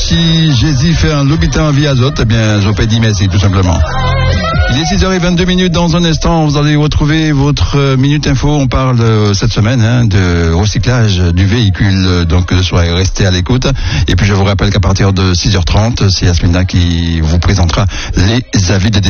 si Jésus fait un lobitin via azote, eh bien, je peux dire merci, tout simplement. Il est 6h22 dans un instant, vous allez retrouver votre Minute Info. On parle cette semaine de recyclage du véhicule, donc soyez restés à l'écoute. Et puis je vous rappelle qu'à partir de 6h30, c'est Yasmina qui vous présentera les avis de